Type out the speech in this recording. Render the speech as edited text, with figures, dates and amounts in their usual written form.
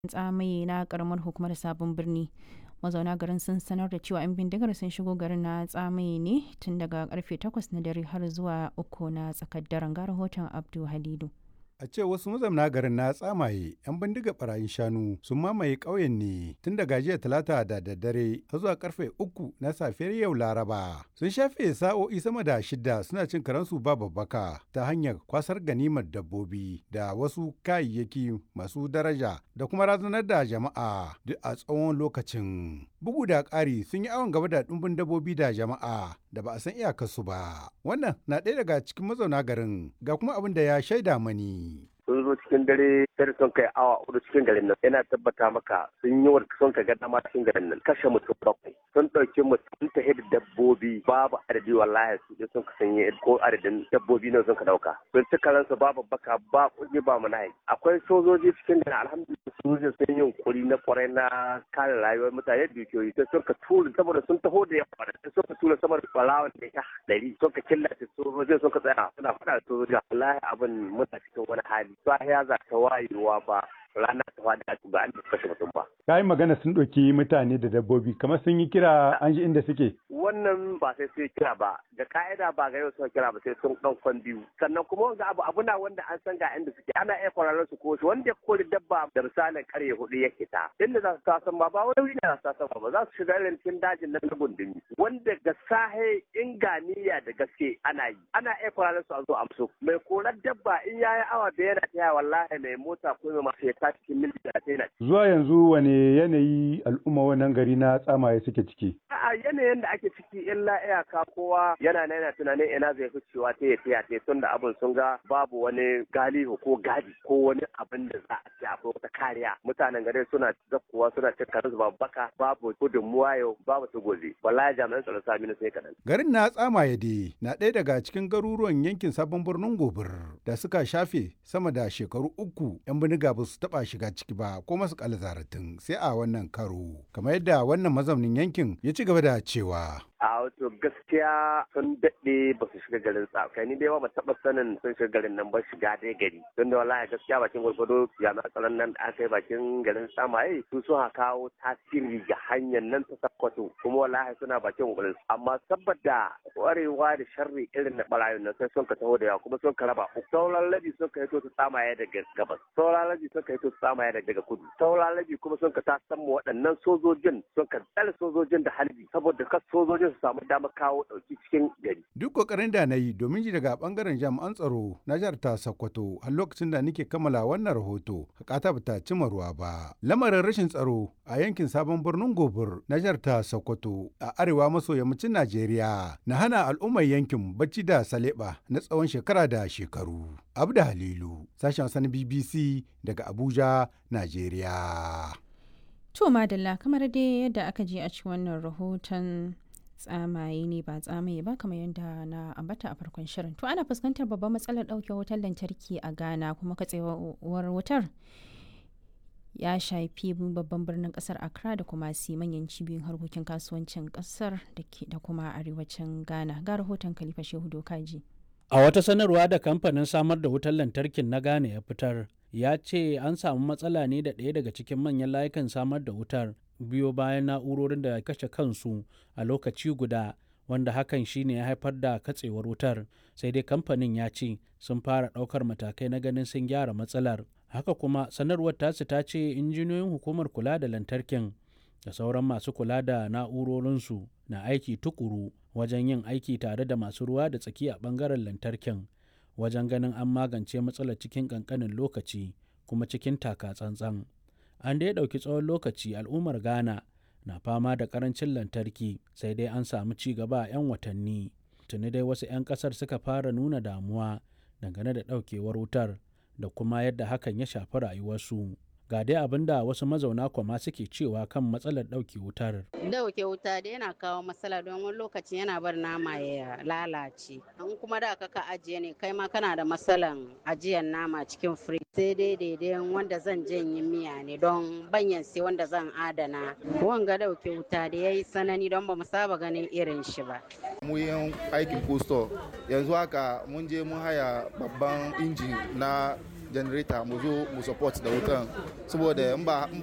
Tsamaye na karamar hukumar Sabon Birni. Mazauna garin sun sanar da cewa 'yan bindigar sun shigo garin na Tsamaye ne tun daga karfe 8 na dare har zuwa 3 na tsakar daren, ga rahoton Abdu Halidu. A ce wasu mazauna garin na Tsamaye 'yan bindiga barayin shanu sun mamaye ƙauyen ne tun daga jiya Talata da daddare har zuwa karfe 3 na safiyar yau Laraba. Sun shafe sa'o'i sama da 6 suna cin karansu ba babbaka ta hanyar kwasar ganimar dabbobi da wasu kayayyaki masu daraja da kuma razanar da jama'a duk a tsawon lokacin. Bugu da ƙari sun yi awon gaba da ɗumbin dabbobi da jama'a da ba a san iyakarsu ba. Wannan na ɗaya daga cikin mazauna garin, ga kuma abin da ya shaida mani. Sun zo cikin dare sai sun kai awa 4 cikin garin nan, yana tabbata maka sun yi wa sun ka ga dama cikin garin nan, kashe mutum 7 sun ɗauki mutum ta hidda dabbobi babu adadi, wallahi su je sun ka sanye ko adadin dabbobi ne sun ka dauka, sun ci karansu babu baka ba kuɗi ba manayi. Akwai sojoji cikin garin, alhamdulillah sojoji sun yi yunkuri na kwarai na kare rayuwar mutane da dukiyoyi, sai sun ka tura saboda sun taho da yawa da sun ka tura saboda balawan da ya 100 sun ka killace sojojin sun ka tsaya suna faɗa da sojoji. Wallahi abin muna cikin wani hali, sahiya za ta wayewa ba rana ta fadi a ba an kashe mutum ba. Ka yi magana sun ɗauki mutane da dabbobi, kamar sun yi kira an ji inda suke. Wannan ba sai sun kira ba, da ka'ida ba ga yau sun kira ba sai sun ɗaukan biyu. Sannan kuma wanga abu na wanda an san ga inda suke, ana iya kwararren su ko wanda ya kori dabba da misalin karye 4 yake ta. Inda za su tasan ba wani wuri na za su tasan ba, za su shiga irin cikin dajin nan na gundumi. Wanda ga sahe in ganiya da gaske ana yi, ana iya kwararren su a zo amso. Mai korar dabba in yayi awa da yana taya wallahi mai mota ko mai masu ta cikin mil da ta yana. Zuwa yanzu wane yanayi al'umma wannan gari na Tsamaye suke ciki? A yanayin da ake ciki illa iyaka kowa yana tunanin ina zai fi cewa ta yi tun da abin sun ga babu wani galihu ko gadi ko wani abin da za a ce akwai wata kariya. Mutanen gari suna zakkuwa suna cin karansu babu baka, babu gudunmuwa yau, babu su gobe. Wallahi jami'an tsaron sami na sai kaɗan. Garin na Tsamaye dai na ɗaya daga cikin garuruwan yankin Sabon Birnin Gobir da suka shafe sama da shekaru 3 'yan bindiga ba su taɓa shiga ciki ba ko masu zaratin sai a wannan karo, kamar yadda wannan mazaunin yankin ya ci gaba da cewa. A wato gaskiya sun daɗe ba su shiga garin Tsamaye, ni dai ba taɓa sanin sun shiga garin nan ba shiga dai gari, don da wallahi gaskiya bakin gwargwado jami'an tsaron nan da aka yi bakin garin Tsamaye su suna kawo tasiri ga hanyar nan ta Sakkwato, kuma wallahi suna bakin gwargwado, amma saboda kwarewa da sharri irin na barayin nan sai sun ka taho da yawa kuma sun ka raba uku. Sauran labi sun ka hito su Tsamaye daga gabas, sauran labi sun ka hito su Tsamaye daga kudu, sauran labi kuma sun ka tasan mu waɗannan sojojin sun ka tsare sojojin da halbi saboda kas sojojin su samu damar kawo ɗauki cikin gari. Duk kokarin da na yi domin ji daga bangaren jami'an tsaro na jihar ta Sokoto har lokacin da nake kammala wannan rahoto hakata bata cima ruwa ba. Lamarin rashin tsaro a yankin Sabon Birnin Gobir na jihar ta Sokoto a arewa maso yammacin Najeriya na hana al'ummar yankin bacci da saleba na tsawon shekara da shekaru. Abda Halilu, sashen Hausa na BBC daga Abuja, Najeriya. To madalla, kamar dai yadda aka je a ci wannan rahoton Tsamaye ne ba Tsamaye ba kamar yadda na ambata a farkon shirin. To ana fuskantar babban matsalar ɗauke wutar lantarki a Ghana, kuma katsewar wutar ya shafi babban birnin kasar Accra da kuma manyan cibiyoyin harkokin kasuwancin kasar da kuma arewacin Ghana. Ga rahoton Khalifa Shehu Dokaji. A wata sanarwa da kamfanin samar da wutar lantarkin na Ghana ya fitar, ya ce an samu matsala ne da ɗaya daga cikin manyan layukan samar da wutar biyo bayan na'urorin da kashe kansu a lokaci guda, wanda hakan shine ya haifar da katsewar wutar. Sai dai kamfanin ya ce sun fara ɗaukar matakai na ganin sun gyara matsalar. Haka kuma sanarwar tasu ta ce injiniyoyin hukumar kula da lantarkin da sauran masu kula da na'urorinsu na aiki tukuru wajen yin aiki tare da masu ruwa da tsaki a ɓangaren lantarkin wajen ganin an magance matsalar cikin ƙanƙanin lokaci kuma cikin taka tsantsan. An dai ɗauki tsawon lokaci al'ummar Ghana na fama da ƙarancin lantarki, sai dai an samu ci gaba a 'yan watanni. Tuni dai wasu 'yan ƙasar suka fara nuna damuwa dangane da ɗaukewar wutar da kuma yadda hakan ya shafi rayuwarsu. Ga dai abin da wasu mazauna Kwama suke cewa kan matsalar ɗauke wutar. Ɗauke wuta da yana kawo matsala don wani lokaci yana bar nama ya lalace. In kuma da ka ajiye ne kai ma kana da matsalan ajiyar nama cikin firij. Sai dai daidai wanda zan janye miya ne don banyan sai wanda zan adana. Wanga ɗauke wuta da ya yi sanani don ba mu saba ganin irin shi ba. Mu yin aikin posto yanzu haka mun je mun haya babban injin na generator mu zo mu support da wutan saboda in ba